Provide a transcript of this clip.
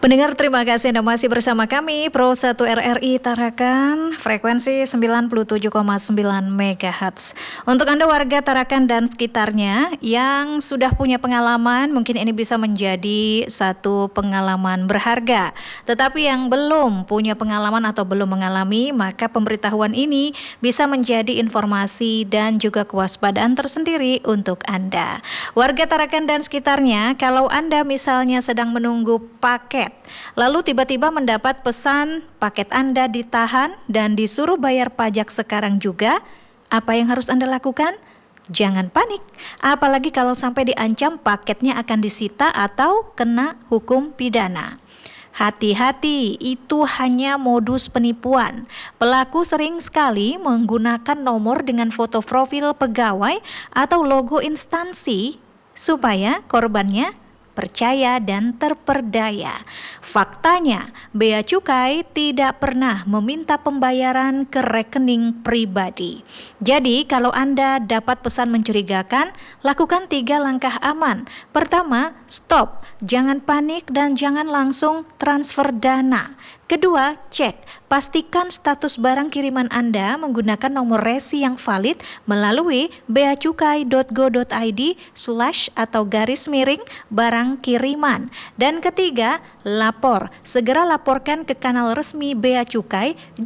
Pendengar, terima kasih Anda masih bersama kami Pro 1 RRI Tarakan, frekuensi 97,9 MHz. Untuk Anda warga Tarakan dan sekitarnya yang sudah punya pengalaman, mungkin ini bisa menjadi satu pengalaman berharga. Tetapi yang belum punya pengalaman atau belum mengalami, maka pemberitahuan ini bisa menjadi informasi dan juga kewaspadaan tersendiri untuk Anda. Warga Tarakan dan sekitarnya, kalau Anda misalnya sedang menunggu paket, lalu tiba-tiba mendapat pesan paket Anda ditahan dan disuruh bayar pajak sekarang juga, apa yang harus Anda lakukan? Jangan panik, apalagi kalau sampai diancam paketnya akan disita atau kena hukum pidana. Hati-hati, itu hanya modus penipuan. Pelaku sering sekali menggunakan nomor dengan foto profil pegawai atau logo instansi supaya korbannya percaya dan terperdaya. Faktanya, Bea Cukai tidak pernah meminta pembayaran ke rekening pribadi. Jadi, kalau Anda dapat pesan mencurigakan, lakukan 3 langkah aman. Pertama, stop, jangan panik dan jangan langsung transfer dana. Kedua, cek, pastikan status barang kiriman Anda menggunakan nomor resi yang valid melalui beacukai.go.id/barang kiriman. Dan ketiga, lapor. Segera laporkan ke kanal resmi Bea Cukai